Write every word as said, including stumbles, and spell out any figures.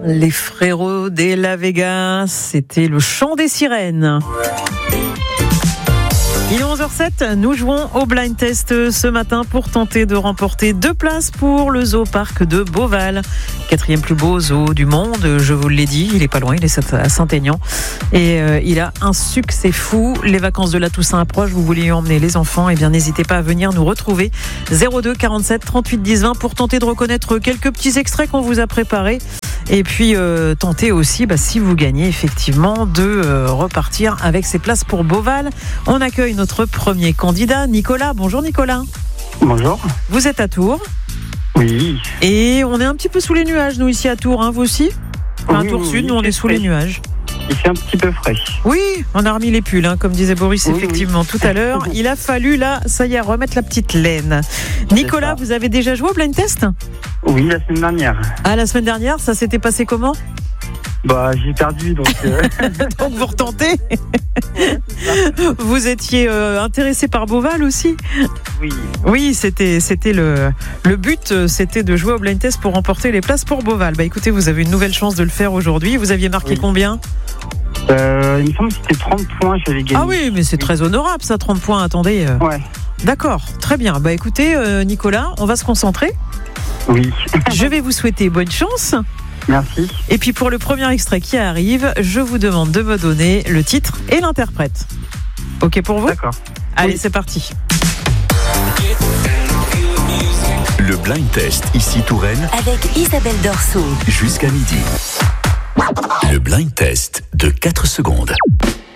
Les frérots des La Vega, c'était le chant des sirènes. Il est onze heures zéro sept, nous jouons au blind test ce matin pour tenter de remporter deux places pour le zoo parc de Beauval. Quatrième plus beau zoo du monde, je vous l'ai dit, il est pas loin, il est à Saint-Aignan. Et euh, il a un succès fou. Les vacances de la Toussaint approchent, vous voulez y emmener les enfants, eh bien n'hésitez pas à venir nous retrouver. zéro deux quarante-sept trente-huit dix vingt pour tenter de reconnaître quelques petits extraits qu'on vous a préparés. Et puis euh, tenter aussi, bah, si vous gagnez effectivement, de euh, repartir avec ces places pour Beauval. On accueille notre premier candidat, Nicolas. Bonjour Nicolas. Bonjour. Vous êtes à Tours. Oui. Et on est un petit peu sous les nuages, nous, ici à Tours, hein, vous aussi enfin, oui, à Tours oui, Sud, oui, nous, on est sous frais. les nuages. Il fait un petit peu frais. Oui, on a remis les pulls, hein, comme disait Boris, Oui, effectivement, oui. tout à l'heure. Il a fallu, là, ça y est, remettre la petite laine. Nicolas, vous avez déjà joué au blind test ? Oui, la semaine dernière. Ah, la semaine dernière, ça s'était passé comment ? Bah, j'ai perdu, donc... Euh... Donc vous retentez. Vous étiez euh, intéressé par Beauval aussi ? Oui. Oui, c'était, c'était le, le but, c'était de jouer au blind test pour remporter les places pour Beauval. Bah écoutez, vous avez une nouvelle chance de le faire aujourd'hui. Vous aviez marqué Oui. combien ? Euh, il me semble que c'était trente points, j'avais gagné. Ah oui, mais c'est très honorable ça, trente points, attendez. euh. Ouais. D'accord, très bien. Bah écoutez, euh, Nicolas, on va se concentrer. Oui. Je vais vous souhaiter bonne chance. Merci. Et puis pour le premier extrait qui arrive, je vous demande de me donner le titre et l'interprète. Ok pour vous ? D'accord. Allez, Oui. c'est parti. Le blind test, ici Touraine, avec Isabelle Dorso. jusqu'à midi. Le blind test de quatre secondes.